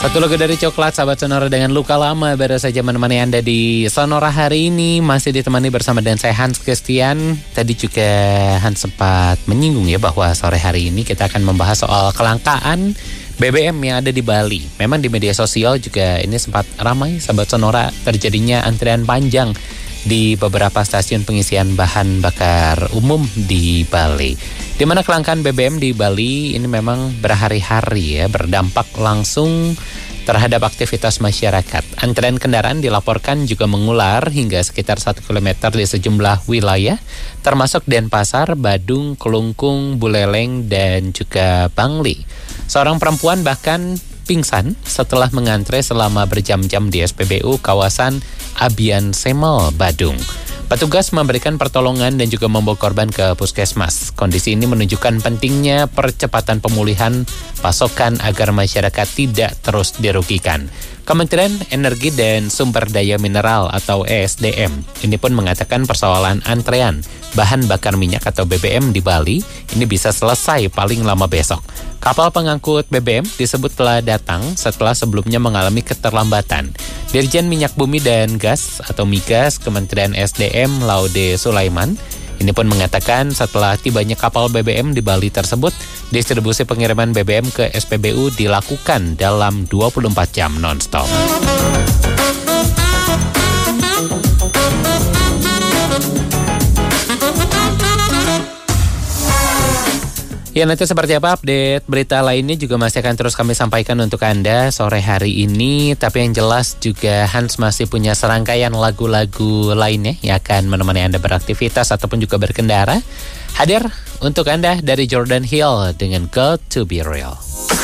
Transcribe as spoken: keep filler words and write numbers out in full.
Satu lagu dari Coklat, sahabat Sonora dengan Luka Lama baru saja menemani Anda di Sonora hari ini. Masih ditemani bersama dan saya Hans Christian. Tadi juga Hans sempat menyinggung ya bahwa sore hari ini kita akan membahas soal kelangkaan B B M yang ada di Bali. Memang di media sosial juga ini sempat ramai, sahabat Sonora, terjadinya antrian panjang di beberapa stasiun pengisian bahan bakar umum di Bali. Di mana kelangkaan B B M di Bali ini memang berhari-hari ya, berdampak langsung terhadap aktivitas masyarakat. Antrean kendaraan dilaporkan juga mengular hingga sekitar satu kilometer di sejumlah wilayah, termasuk Denpasar, Badung, Kelungkung, Buleleng, dan juga Bangli. Seorang perempuan bahkan pingsan setelah mengantre selama berjam-jam di S P B U kawasan Abian Semel, Badung. Petugas memberikan pertolongan dan juga membawa korban ke puskesmas. Kondisi ini menunjukkan pentingnya percepatan pemulihan pasokan agar masyarakat tidak terus dirugikan. Kementerian Energi dan Sumber Daya Mineral atau E S D M ini pun mengatakan persoalan antrean bahan bakar minyak atau B B M di Bali ini bisa selesai paling lama besok. Kapal pengangkut B B M disebut telah datang setelah sebelumnya mengalami keterlambatan. Dirjen Minyak Bumi dan Gas atau Migas Kementerian S D M Laude Sulaiman ini pun mengatakan setelah tibanya kapal B B M di Bali tersebut, distribusi pengiriman B B M ke S P B U dilakukan dalam dua puluh empat jam non-stop. Ya, nanti seperti apa update berita lainnya juga masih akan terus kami sampaikan untuk Anda sore hari ini. Tapi yang jelas juga Hans masih punya serangkaian lagu-lagu lainnya yang akan menemani Anda beraktivitas ataupun juga berkendara. Hadir untuk Anda dari Jordan Hill dengan Got to Be Real.